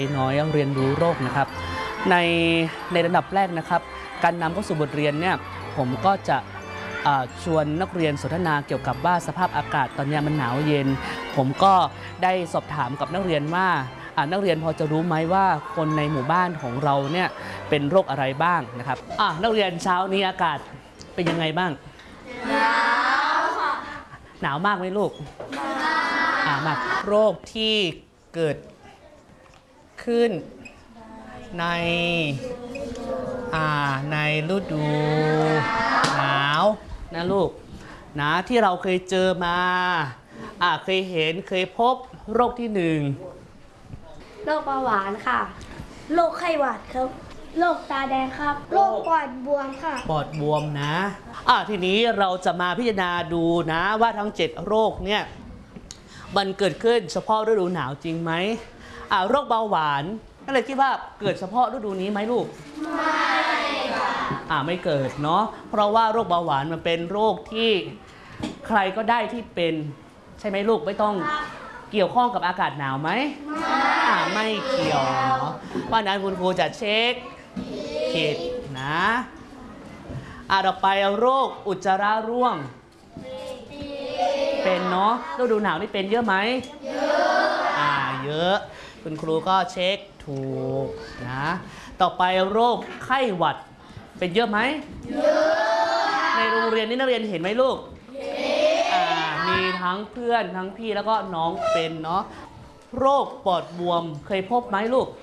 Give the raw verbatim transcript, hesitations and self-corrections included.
น้อยเรียนรู้โรคนะครับในในระดับแรกนะครับการนำเข้าสู่บทเรียนเนี่ยผมก็จะชวนนักเรียนสนทนาเกี่ยวกับว่าสภาพอากาศตอนนี้มันหนาวเย็นผมก็ได้สอบถามกับนักเรียนว่านักเรียนพอจะรู้ไหมว่าคนในหมู่บ้านของเราเนี่ยเป็นโรคอะไรบ้างนะครับนักเรียนเช้านี้อากาศเป็นยังไงบ้างหนาวค่ะหนาวมากไหมลูกหนาวมากโรคที่เกิดขึ้นในในฤดูหนาวนะลูกนะที่เราเคยเจอมาเคยเห็นเคยพบโรคที่หนึ่งโรคเบาหวานค่ะโรคไข้หวัดครับโรคตาแดงครับโรคปอดบวมค่ะปอดบวมนะอ่ะทีนี้เราจะมาพิจารณาดูนะว่าทั้งเจ็ดโรคเนี่ยมันเกิดขึ้นเฉพาะฤดูหนาวจริงไหมอ่ะโรคเบาหวานก็เลยคิดว่าเกิดเฉพาะฤดูนี้ไหมลูกไม่ค่ะอ่าไม่เกิดเนาะเพราะว่าโรคเบาหวานมันเป็นโรคที่ใครก็ได้ที่เป็นใช่ไหมลูกไม่ต้องเกี่ยวข้องกับอากาศหนาวไหมอ่าไม่เกี่ยวเนาะเพราะนั้นคุณครูจะเช็คผิดนะอ่าต่อไปโรคอุจจาระร่วงเป็นเนาะฤดูหนาวนี่เป็นเยอะไหมเยอะอ่าเยอะคุณครูก็เช็คถูกนะต่อไปโรคไข้หวัดเป็นเยอะไหมเยอะในโรงเรียนนี่นักเรียนเห็นไหมลูกเห็นมีทั้งเพื่อนทั้งพี่แล้วก็น้องเป็นเนาะโรคปอดบวมเคยพบไหมลูก